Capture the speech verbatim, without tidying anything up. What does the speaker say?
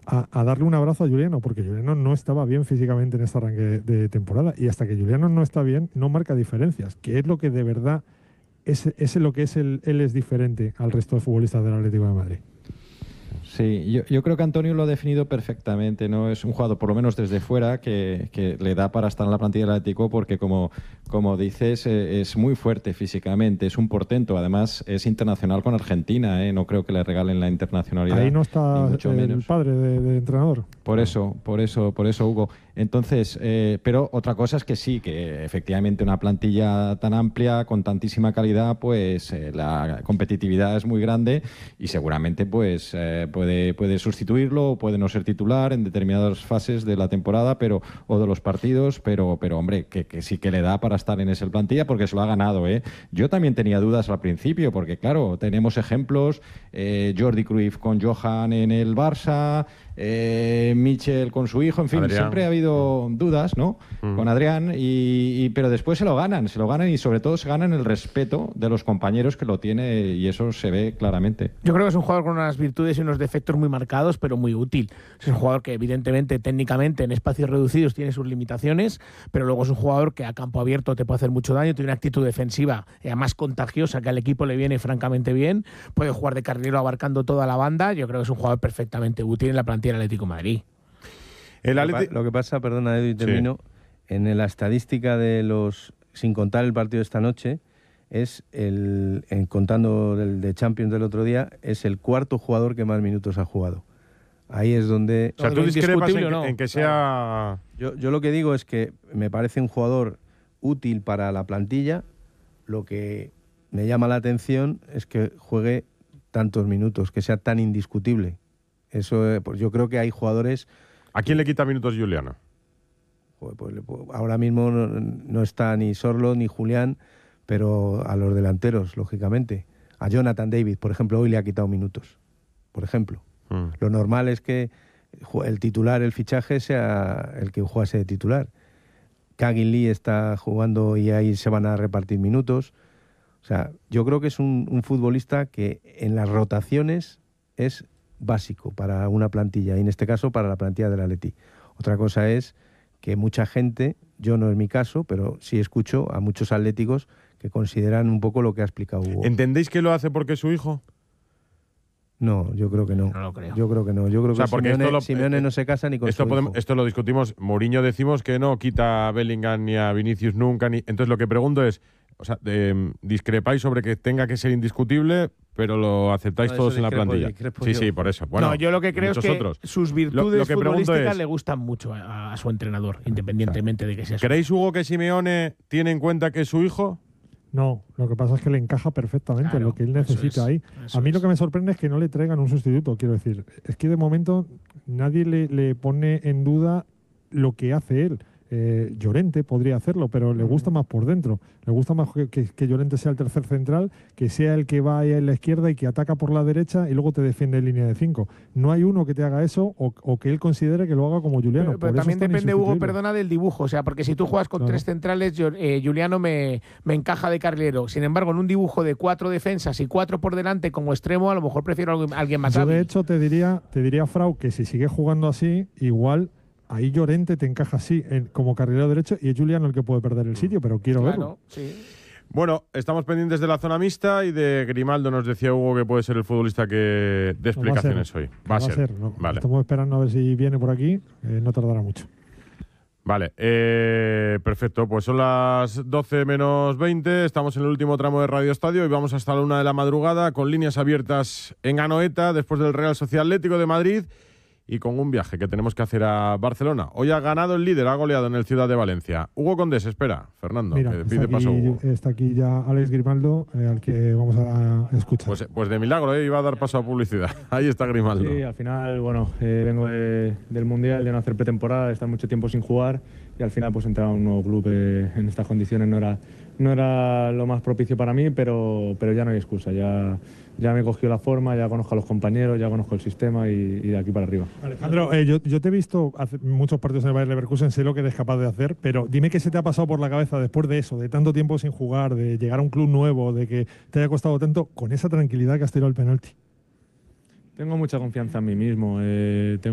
a, a darle un abrazo a Juliano, porque Juliano no estaba bien físicamente en este arranque de, de temporada, y hasta que Juliano no está bien, no marca diferencias, que es lo que de verdad, es, es lo que es el, él es diferente al resto de futbolistas del Atlético de Madrid. Sí, yo, yo creo que Antonio lo ha definido perfectamente, ¿no? Es un jugador, por lo menos desde fuera, que, que le da para estar en la plantilla del Atlético porque, como, como dices, eh, es muy fuerte físicamente, es un portento. Además, es internacional con Argentina, ¿eh? No creo que le regalen la internacionalidad. Ahí no está ni mucho el menos. padre de, de entrenador. Por eso, por eso, por eso, Hugo. Entonces, eh, pero otra cosa es que sí, que efectivamente una plantilla tan amplia, con tantísima calidad, pues eh, la competitividad es muy grande y seguramente pues eh, puede, puede sustituirlo o puede no ser titular en determinadas fases de la temporada pero o de los partidos, pero, pero hombre, que, que sí que le da para estar en esa plantilla porque se lo ha ganado, ¿eh? Yo también tenía dudas al principio porque, claro, tenemos ejemplos, eh, Jordi Cruyff con Johan en el Barça, eh, Michel con su hijo, en fin, Adrián. siempre ha habido dudas, ¿no? Mm. Con Adrián, y, y, pero después se lo ganan, se lo ganan y sobre todo se ganan el respeto de los compañeros que lo tiene y eso se ve claramente. Yo creo que es un jugador con unas virtudes y unos defectos muy marcados, pero muy útil. Es un jugador que evidentemente, técnicamente, en espacios reducidos tiene sus limitaciones, pero luego es un jugador que a campo abierto te puede hacer mucho daño, tiene una actitud defensiva y además contagiosa que al equipo le viene francamente bien, puede jugar de carrilero abarcando toda la banda. Yo creo que es un jugador perfectamente útil en la plantilla del Atlético de Madrid. El Atleti... Lo que pasa, perdona Edu y termino, sí. En la estadística de los, sin contar el partido de esta noche, es el, en, contando el de Champions del otro día, es el cuarto jugador que más minutos ha jugado. Ahí es donde... O sea, tú discrepas en, no. que, en que sea... Yo, yo lo que digo es que me parece un jugador útil para la plantilla. Lo que me llama la atención es que juegue tantos minutos, que sea tan indiscutible. Eso, pues yo creo que hay jugadores... ¿A quién le quita minutos Juliano? Pues, pues, ahora mismo no, no está ni Sorlo ni Julián, pero a los delanteros, lógicamente. A Jonathan David, por ejemplo, hoy le ha quitado minutos, por ejemplo. Mm. Lo normal es que el titular, el fichaje, sea el que jugase de titular. Kagin Lee está jugando y ahí se van a repartir minutos. O sea, yo creo que es un, un futbolista que en las rotaciones es básico para una plantilla, y en este caso para la plantilla del Atleti. Otra cosa es que mucha gente, yo no es mi caso, pero sí escucho a muchos atléticos que consideran un poco lo que ha explicado Hugo. ¿Entendéis que lo hace porque es su hijo? No, yo creo que no. No lo creo. Yo creo que no. Yo creo o sea, que porque Simeone, esto lo, Simeone no se casa ni con esto su podemos, hijo. Esto lo discutimos. Mourinho decimos que no quita a Bellingham ni a Vinicius nunca. Ni... Entonces lo que pregunto es, o sea, eh, discrepáis sobre que tenga que ser indiscutible, pero lo aceptáis no, todos en la discrepo, plantilla. discrepo Sí, yo. sí, por eso. Bueno, no, yo lo que creo es que otros. sus virtudes lo, lo que futbolísticas es, le gustan mucho a, a su entrenador, independientemente o sea, de que sea su ¿creéis, Hugo, que Simeone tiene en cuenta que es su hijo? No, lo que pasa es que le encaja perfectamente claro, lo que él necesita es, ahí. A mí es. lo que me sorprende es que no le traigan un sustituto, quiero decir. Es que de momento nadie le, le pone en duda lo que hace él. Eh, Llorente podría hacerlo, pero le gusta más por dentro. Le gusta más que, que, que Llorente sea el tercer central, que sea el que va ahí en la izquierda y que ataca por la derecha y luego te defiende en línea de cinco. No hay uno que te haga eso o, o que él considere que lo haga como Juliano. Pero, pero por también eso es depende, Hugo, perdona, del dibujo. O sea, porque si tú juegas con claro. tres centrales, yo, eh, Juliano me, me encaja de carrilero. Sin embargo, en un dibujo de cuatro defensas y cuatro por delante como extremo, a lo mejor prefiero a alguien más Yo, hábil. de hecho, te diría, te diría, Frau, que si sigue jugando así, igual... Ahí Llorente te encaja así en, como carrilero derecho y es Juliano el que puede perder el sitio, pero quiero claro, verlo. Sí. Bueno, estamos pendientes de la zona mixta y de Grimaldo. Nos decía Hugo que puede ser el futbolista que dé explicaciones no hoy. Va, va a ser. ser no. Vale. Estamos esperando a ver si viene por aquí. Eh, no tardará mucho. Vale, eh, perfecto. Pues son las doce menos veinte. Estamos en el último tramo de Radio Estadio y vamos hasta la una de la madrugada con líneas abiertas en Anoeta después del Real Sociedad Atlético de Madrid. Y con un viaje que tenemos que hacer a Barcelona. Hoy ha ganado el líder, ha goleado en el Ciudad de Valencia. Hugo Condés, espera, Fernando, Mira, que pide aquí, paso a Hugo. Está aquí ya Alex Grimaldo, eh, al que vamos a escuchar. Pues, pues de milagro, eh, iba a dar paso a publicidad. Ahí está Grimaldo. Sí, al final, bueno, eh, vengo de, del Mundial, de no hacer pretemporada, de estar mucho tiempo sin jugar y al final pues entrar a un nuevo club eh, en estas condiciones no era, no era lo más propicio para mí, pero, pero ya no hay excusa, ya... Ya me cogió la forma, ya conozco a los compañeros, ya conozco el sistema y, y de aquí para arriba. Alejandro, eh, yo, yo te he visto hace muchos partidos en el Bayer Leverkusen, sé lo que eres capaz de hacer, pero dime qué se te ha pasado por la cabeza después de eso, de tanto tiempo sin jugar, de llegar a un club nuevo, de que te haya costado tanto, con esa tranquilidad que has tirado el penalti. Tengo mucha confianza en mí mismo. Eh, tengo